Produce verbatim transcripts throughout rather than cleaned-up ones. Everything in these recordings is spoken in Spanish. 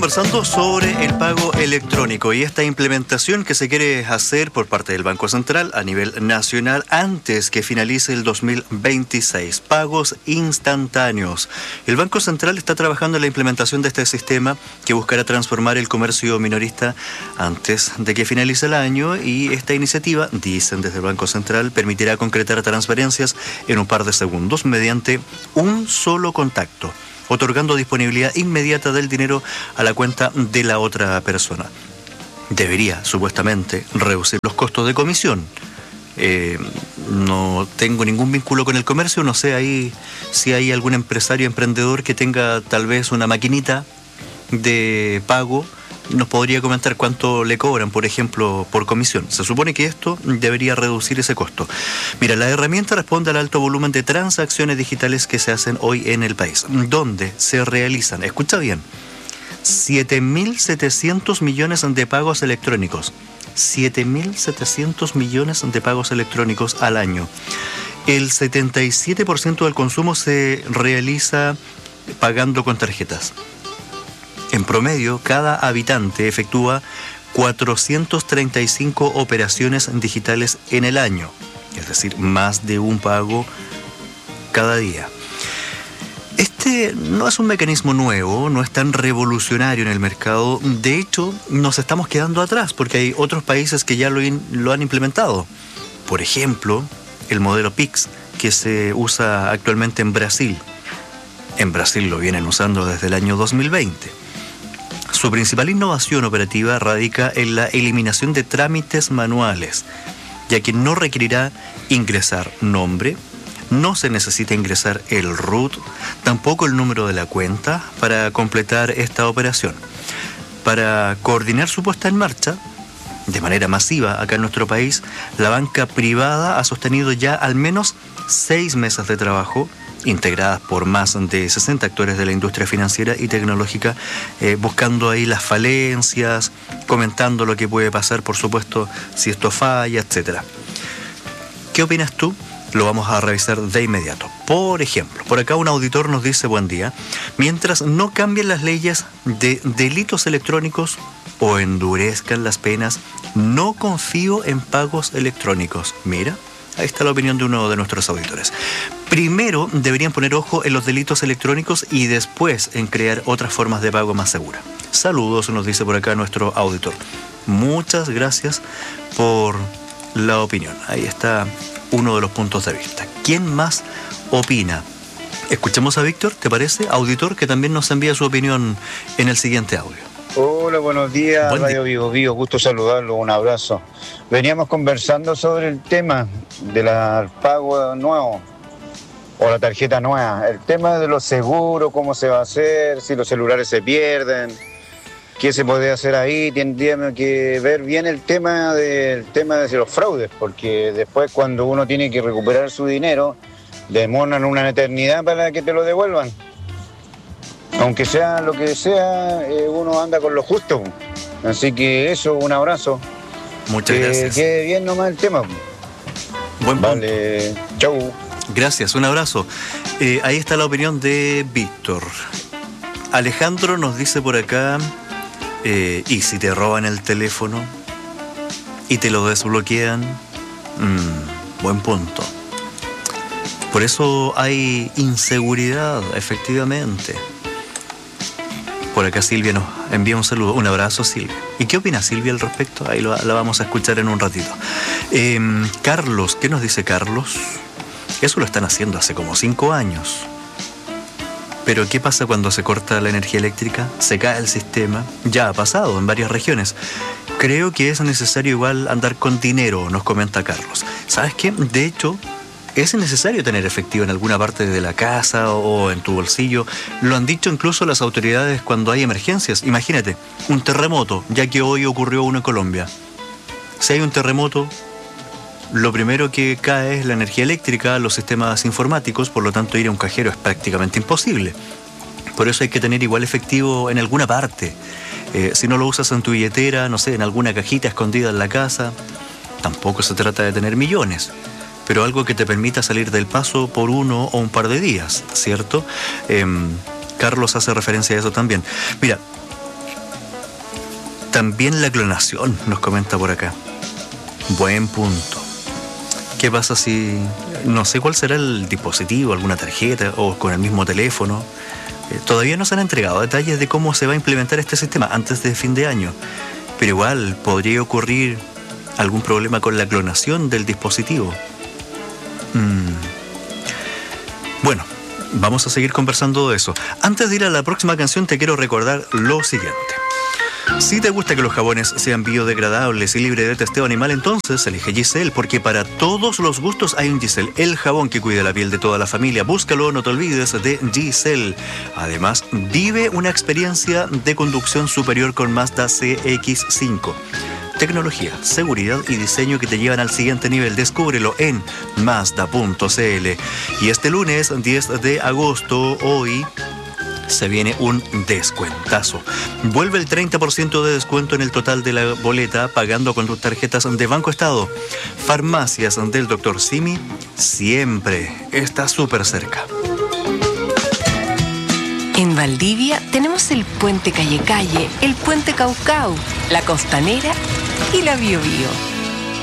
conversando sobre el pago electrónico y esta implementación que se quiere hacer por parte del Banco Central a nivel nacional antes que finalice el dos mil veintiséis. Pagos instantáneos. El Banco Central está trabajando en la implementación de este sistema que buscará transformar el comercio minorista antes de que finalice el año, y esta iniciativa, dicen desde el Banco Central, permitirá concretar transferencias en un par de segundos mediante un solo contacto, otorgando disponibilidad inmediata del dinero a la cuenta de la otra persona. Debería, supuestamente, reducir los costos de comisión. Eh, no tengo ningún vínculo con el comercio, no sé ahí si hay algún empresario, emprendedor que tenga tal vez una maquinita de pago. Nos podría comentar cuánto le cobran, por ejemplo, por comisión. Se supone que esto debería reducir ese costo. Mira, la herramienta responde al alto volumen de transacciones digitales que se hacen hoy en el país, donde se realizan, escucha bien, siete mil setecientos millones de pagos electrónicos. siete mil setecientos millones de pagos electrónicos al año. El setenta y siete por ciento del consumo se realiza pagando con tarjetas. En promedio, cada habitante efectúa cuatrocientas treinta y cinco operaciones digitales en el año, es decir, más de un pago cada día. Este no es un mecanismo nuevo, no es tan revolucionario en el mercado. De hecho, nos estamos quedando atrás porque hay otros países que ya lo, in, lo han implementado. Por ejemplo, el modelo Pix, que se usa actualmente en Brasil. En Brasil lo vienen usando desde el año dos mil veinte. Su principal innovación operativa radica en la eliminación de trámites manuales, ya que no requerirá ingresar nombre, no se necesita ingresar el R U T, tampoco el número de la cuenta para completar esta operación. Para coordinar su puesta en marcha de manera masiva acá en nuestro país, la banca privada ha sostenido ya al menos seis mesas de trabajo, integradas por más de sesenta actores de la industria financiera y tecnológica, eh, buscando ahí las falencias, comentando lo que puede pasar, por supuesto, si esto falla, etcétera. ¿Qué opinas tú? Lo vamos a revisar de inmediato. Por ejemplo, por acá un auditor nos dice: buen día, mientras no cambien las leyes de delitos electrónicos o endurezcan las penas, no confío en pagos electrónicos. Mira, ahí está la opinión de uno de nuestros auditores. Primero deberían poner ojo en los delitos electrónicos y después en crear otras formas de pago más seguras. Saludos, nos dice por acá nuestro auditor. Muchas gracias por la opinión. Ahí está uno de los puntos de vista. ¿Quién más opina? Escuchemos a Víctor, ¿te parece? Auditor, que también nos envía su opinión en el siguiente audio. Hola, buenos días, Buen Radio día. Vivo Vivo, gusto saludarlo, un abrazo. Veníamos conversando sobre el tema del pago nuevo o la tarjeta nueva, el tema de los seguros, cómo se va a hacer, si los celulares se pierden, qué se puede hacer ahí. Tendríamos que ver bien el tema, del tema de los fraudes, porque después cuando uno tiene que recuperar su dinero, demoran una eternidad para que te lo devuelvan. Aunque sea lo que sea, eh, uno anda con lo justo. Así que eso, un abrazo. Muchas que gracias. quede bien nomás el tema. Buen punto. Vale, chau. Gracias, un abrazo. Eh, ahí está la opinión de Víctor. Alejandro nos dice por acá, eh, ¿y si te roban el teléfono y te lo desbloquean? Mm, buen punto. Por eso hay inseguridad, efectivamente. Por acá Silvia nos envía un saludo. Un abrazo, Silvia. ¿Y qué opina Silvia al respecto? Ahí lo, la vamos a escuchar en un ratito. Eh, Carlos, ¿qué nos dice Carlos? Eso lo están haciendo hace como cinco años. Pero ¿qué pasa cuando se corta la energía eléctrica? Se cae el sistema. Ya ha pasado en varias regiones. Creo que es necesario igual andar con dinero, nos comenta Carlos. ¿Sabes qué? De hecho, es necesario tener efectivo en alguna parte de la casa o en tu bolsillo. Lo han dicho incluso las autoridades cuando hay emergencias. Imagínate, un terremoto, ya que hoy ocurrió uno en Colombia. Si hay un terremoto, lo primero que cae es la energía eléctrica, los sistemas informáticos, por lo tanto ir a un cajero es prácticamente imposible. Por eso hay que tener igual efectivo en alguna parte. Eh, si no lo usas en tu billetera, no sé, en alguna cajita escondida en la casa, tampoco se trata de tener millones, pero algo que te permita salir del paso por uno o un par de días, ¿cierto? Eh, Carlos hace referencia a eso también. Mira, También la clonación, nos comenta por acá. Buen punto. ¿Qué pasa si, no sé cuál será el dispositivo, alguna tarjeta o con el mismo teléfono? Eh, todavía no se han entregado detalles de cómo se va a implementar este sistema antes de fin de año. Pero igual podría ocurrir algún problema con la clonación del dispositivo. Mm. Bueno, vamos a seguir conversando de eso. Antes de ir a la próxima canción te quiero recordar lo siguiente. Si te gusta que los jabones sean biodegradables y libres de testeo animal, entonces elige Giselle, porque para todos los gustos hay un Giselle, el jabón que cuida la piel de toda la familia. Búscalo, no te olvides de Giselle. Además, vive una experiencia de conducción superior con Mazda C X cinco. Tecnología, seguridad y diseño que te llevan al siguiente nivel. Descúbrelo en Mazda punto c l. Y este lunes diez de agosto, hoy, se viene un descuentazo. Vuelve el treinta por ciento de descuento en el total de la boleta pagando con tus tarjetas de Banco Estado. Farmacias del doctor Simi siempre está súper cerca. En Valdivia tenemos el puente Calle Calle, el puente Caucao, la Costanera y la Bio Bio.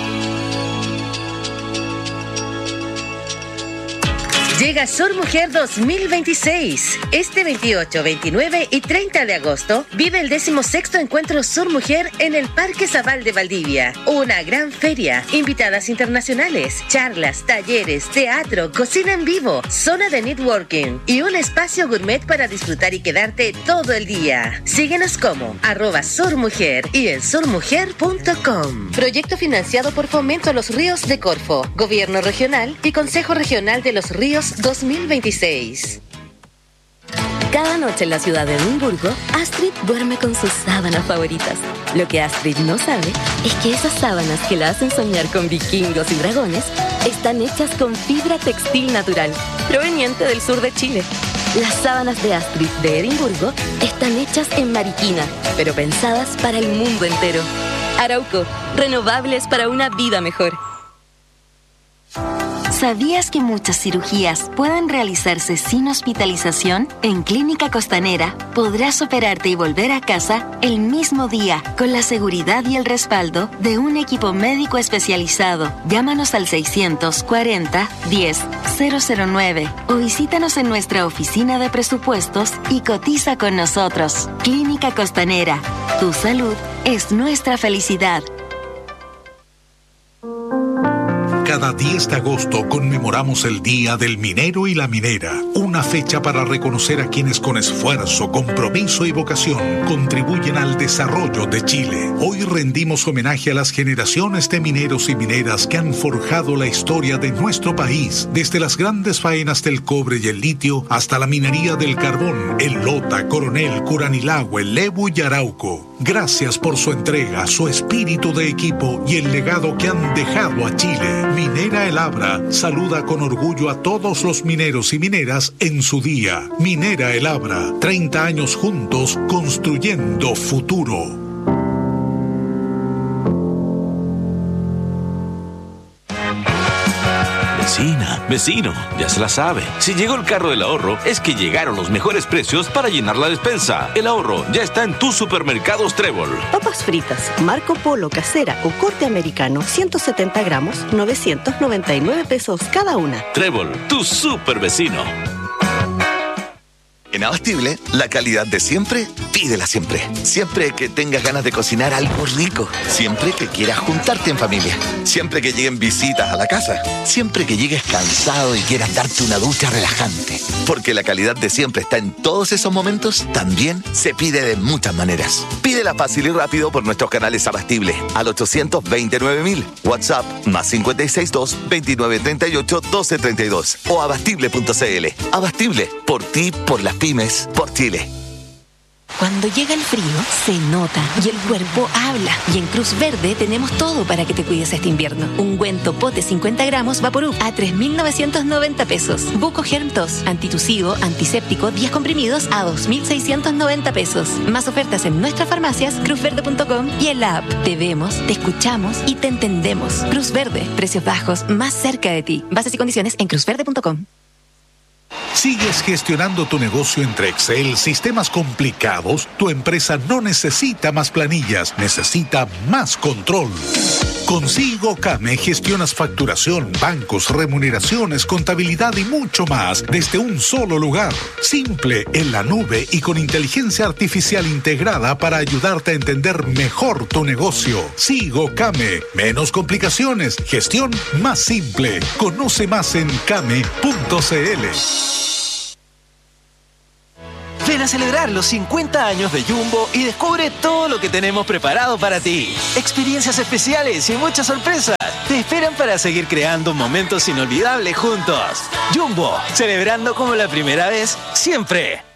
Llega Sur Mujer dos mil veintiséis. Este veintiocho, veintinueve y treinta de agosto vive el decimosexto encuentro Sur Mujer en el Parque Zabal de Valdivia. Una gran feria, invitadas internacionales, charlas, talleres, teatro, cocina en vivo, zona de networking y un espacio gourmet para disfrutar y quedarte todo el día. Síguenos como arroba surmujer y en surmujer punto com. Proyecto financiado por Fomento a los Ríos de Corfo, Gobierno Regional y Consejo Regional de los Ríos dos mil veintiséis. Cada noche en la ciudad de Edimburgo, Astrid duerme con sus sábanas favoritas. Lo que Astrid no sabe es que esas sábanas que la hacen soñar con vikingos y dragones están hechas con fibra textil natural, proveniente del sur de Chile. Las sábanas de Astrid de Edimburgo están hechas en Mariquina, pero pensadas para el mundo entero. Arauco, renovables para una vida mejor. ¿Sabías que muchas cirugías pueden realizarse sin hospitalización? En Clínica Costanera podrás operarte y volver a casa el mismo día con la seguridad y el respaldo de un equipo médico especializado. Llámanos al seiscientos cuarenta, diez, cero cero nueve o visítanos en nuestra oficina de presupuestos y cotiza con nosotros. Clínica Costanera. Tu salud es nuestra felicidad. Cada diez de agosto conmemoramos el Día del Minero y la Minera, una fecha para reconocer a quienes con esfuerzo, compromiso y vocación contribuyen al desarrollo de Chile. Hoy rendimos homenaje a las generaciones de mineros y mineras que han forjado la historia de nuestro país, desde las grandes faenas del cobre y el litio hasta la minería del carbón, el Lota, Coronel, Curanilahue, Lebu y Arauco. Gracias por su entrega, su espíritu de equipo y el legado que han dejado a Chile. Minera El Abra saluda con orgullo a todos los mineros y mineras en su día. Minera El Abra, treinta años juntos construyendo futuro. Vecina, vecino, ya se la sabe. Si llegó el carro del ahorro, es que llegaron los mejores precios para llenar la despensa. El ahorro ya está en tus supermercados Trébol. Papas fritas, Marco Polo, casera o corte americano, ciento setenta gramos, novecientos noventa y nueve pesos cada una. Trébol, tu super vecino. En Abastible, la calidad de siempre, pídela siempre. Siempre que tengas ganas de cocinar algo rico. Siempre que quieras juntarte en familia. Siempre que lleguen visitas a la casa. Siempre que llegues cansado y quieras darte una ducha relajante. Porque la calidad de siempre está en todos esos momentos, también se pide de muchas maneras. Pídela fácil y rápido por nuestros canales Abastible al ochocientos veintinueve mil. WhatsApp más cinco seis dos, veintinueve treinta y ocho, doce treinta y dos o abastible punto c l. Abastible, por ti, por las pymes, por Chile. Cuando llega el frío, se nota y el cuerpo habla. Y en Cruz Verde tenemos todo para que te cuides este invierno. Ungüento pote cincuenta gramos Vaporub a tres mil novecientos noventa pesos. Buco Germ Tos, antitusivo, antiséptico, diez comprimidos a dos mil seiscientos noventa pesos. Más ofertas en nuestras farmacias, cruz verde punto com y en la app. Te vemos, te escuchamos y te entendemos. Cruz Verde, precios bajos, más cerca de ti. Bases y condiciones en cruz verde punto com. ¿Sigues gestionando tu negocio entre Excel, sistemas complicados? Tu empresa no necesita más planillas, necesita más control. Con SigoCame gestionas facturación, bancos, remuneraciones, contabilidad y mucho más desde un solo lugar. Simple, en la nube y con inteligencia artificial integrada para ayudarte a entender mejor tu negocio. SigoCame. Menos complicaciones. Gestión más simple. Conoce más en came punto cl. Ven a celebrar los cincuenta años de Jumbo y descubre todo lo que tenemos preparado para ti. Experiencias especiales y muchas sorpresas te esperan para seguir creando momentos inolvidables juntos. Jumbo, celebrando como la primera vez, siempre.